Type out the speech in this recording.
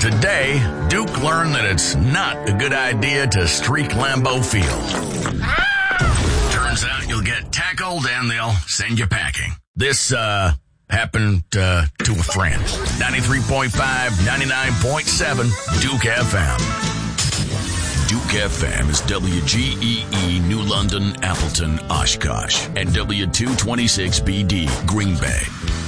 Today, Duke learned that it's not a good idea to streak Lambeau Field. Turns out you'll get tackled and they'll send you packing. This, happened to a friend. 93.5, 99.7, Duke FM. Duke FM is WGEE, New London, Appleton, Oshkosh, and W226BD, Green Bay.